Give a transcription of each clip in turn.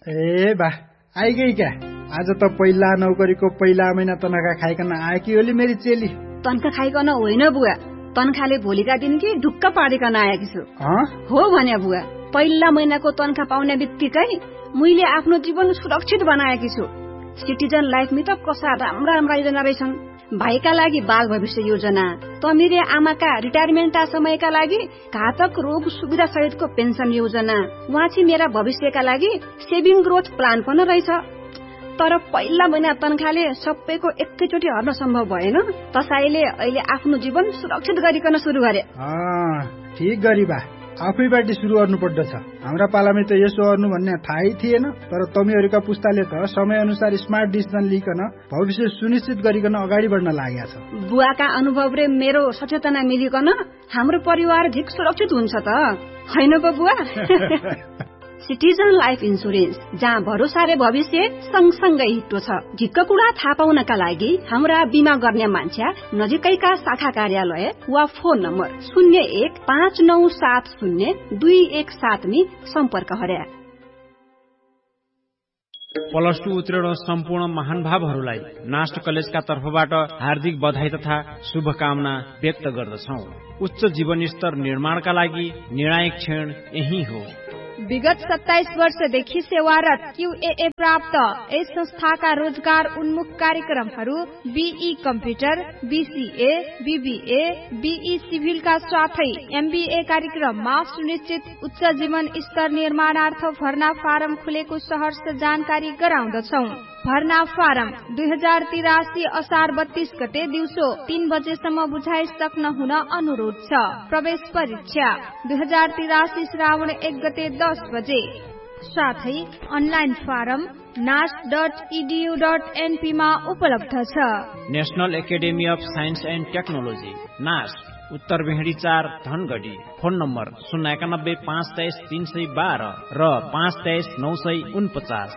ए बा आइगई क्या? आज त पहिला नौकरीको पहिला महिना तनखा खाइकन आएकी होली मेरी चेली। तनखा खाइकन होइन बुवा, तनखाले भोलिका दिन कि ढुक्क पारिकन आएकी छु। हो भने बुवा, पहिला महिनाको तनखा पाउने बित्तिकै मैले आफ्नो जीवन सुरक्षित बनाएकी छु। सिटिजन लाइफमा त कसा राम्रा राम्रा योजना रहेछन्। भाइका लागि बाल भविष्य योजना, तमिरे आमाका रिटायरमेन्टका समयका लागि घातक रोग सुविधा सहितको पेन्सन योजना, वाँची मेरा भविष्यका लागि सेभिङ ग्रोथ प्लान पनि रहेछ। तर पहिला महिना तनखाले सबैको एकैचोटि हर्न सम्भव भएन। तसाईले अहिले आफ्नो जीवन सुरक्षित गरिकन सुरु गरे। ठीक गरी बा, आफैबाट सुरु गर्नु पर्दछ। हाम्रा पालामा त यसो गर्नु भन्ने थाहै थिएन। तर तमीहरूका पुस्ताले त समय अनुसार स्मार्ट डिसिजन लिइकन भविष्य सुनिश्चित गरिकन अगाडि बढ्न लागेको छ। बुवाका अनुभवले मेरो सचेतना मिलिकन हाम्रो परिवार झिक सुरक्षित हुन्छ त हैन पो बुवा? सिटिजन लाइफ इन्सुरेन्स, जहाँ भरोसाले भविष्य सँगसँगै हिट्टो छ। झिक्क कुरा थाहा पाउनका लागि हाम्रा बिमा गर्ने मान्छे नजिकैका शाखा कार्यालय वा फोन नम्बर 0159702117 में सम्पर्क गरे। +2 उत्तीर्ण सम्पूर्ण महानुभावहरूलाई नास्ट कलेजका तर्फबाट हार्दिक बधाई तथा शुभकामना व्यक्त गर्दछौं। उच्च जीवन स्तर निर्माणका लागि निर्णायक क्षण यही हो। विगत 27 वर्षदेखि सेवारत QAA प्राप्त यस संस्थाका रोजगार उन्मुख कार्यक्रमहरू BE computer, BCA, BBA, BE सिभिलका साथै MBA कार्यक्रममा सुनिश्चित उच्च जीवन स्तर निर्माणार्थ भर्ना फारम खुलेको सहर्ष जानकारी गराउँदछौ। भर्ना फारम 2083 असार 32 गते दिउँसो 3 बजेसम्म बुझाइसक्न हुन अनुरोध छ। प्रवेश परीक्षा 2083 श्रावण 1 गते 10 बजे। साथै अनलाइन फारम nas.edu.np मा उपलब्ध छ। National academy of science and technology नास, उत्तर भेडी 4 धनगढी। फोन नम्बर 091 523 312 र 523 949।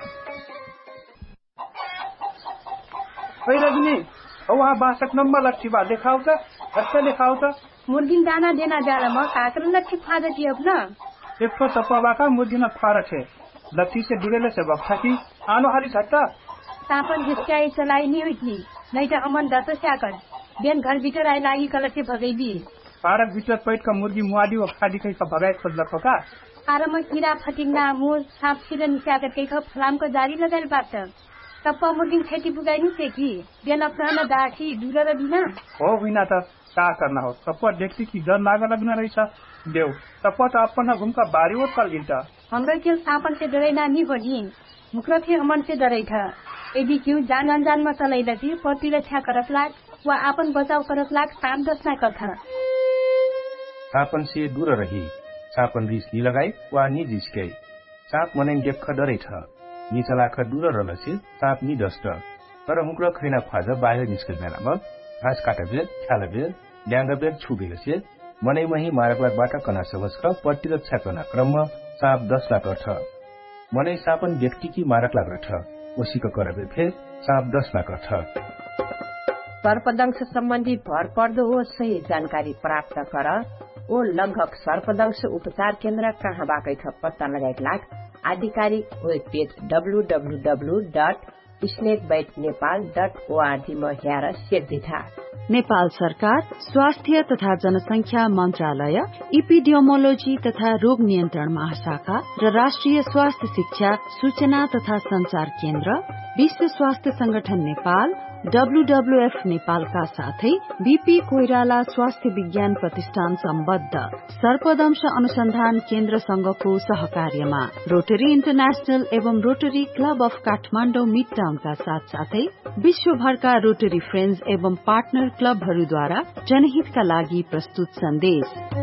रजनी, वहाँ 62 नंबर लट्ठी बा देखाओ त, अच्छा देखाओ त। मुर्गी दाना देना जाला म काकर लट्ठी फादा दियब न। देखो तपवा का मुर्गी न फारक है, लट्ठी से दुरेले से बक्सा की आनो हारी छट्टा। तापन हिस्काई चलाई नहीं हुई थी, नहीं तो अमन दस स्याकर बेन घर भीतर आई लागी कलट्ठी भगैदी। फारक भीतर पैट का मुर्गी मुआदी व खादी कई का भगाई खोज लखो का। आराम कीड़ा फटिंगना मोर सांप छिरन स्याकर कई का फलाम को जारी लगाइल बात। तप्पा मुर्गी खेती पुगाई नहीं सेकी, बेन अपना न दाठी दूर र बिना। हो बिना त का करना हो, तप्पा देखती की डर नागा लगना रही छ। देव तप्पा त अपना घुमका बारी ओर कल गिल्टा। हमरा के सापन से डरै ना नहीं होनी, मुखरा के अमन से डरै था। यदि क्यों जान अनजान में चलाई लगी पतिले छ्या करत लाग वा आपन बचाव करत लाग काम दस ना करथा। सापन से दूर रही, सापन रिस नि लगाई वा नि जिस्कै। साप मनै देख डरै छ, नि चलाख दूर रहलसे साप नि डस्ट। तर हुक्र खैना फाज बाहिर निस्कल बेलामा घाँस काटबेल, छ्यालबेल, ड्याङ्गबेल छुबेलसे मनै मही मारकलाबाट कना समस्क पट्टी रक्षा करना क्रममा साप 10 लाख छ। मनै सापन व्यक्ति की मारकलाग रठ, ओसीको करबे फेर साप 10 लाख छ। सर्पदंश सम्बन्धी भर पर्दो हो सही जानकारी प्राप्त गर। ओ लगभग सर्पदंश उपचार केन्द्र कहाँबाटै छ पत्ता लगाएक लाग आधिकारिक वेब पेज www.snakebitenepal.org मा हेर सेद्दिथा। नेपाल सरकार स्वास्थ्य तथा जनसंख्या मन्त्रालय, इपिडियोमोलोजी तथा रोग नियन्त्रण महाशाखा र राष्ट्रिय स्वास्थ्य शिक्षा सूचना तथा संचार केन्द्र, विश्व स्वास्थ्य संगठन नेपाल, WWF नेपालका साथै बीपी कोइराला स्वास्थ्य विज्ञान प्रतिष्ठान सम्बद्ध सर्पदंश अनुसन्धान केन्द्र संघको सहकार्यमा रोटरी इन्टरनेशनल एवं रोटरी क्लब अफ काठमाडौँ मिडटाउनका साथसाथै विश्वभरका रोटरी फ्रेन्ड्स एवं पार्टनर क्लबहरूद्वारा जनहितका लागि प्रस्तुत सन्देश।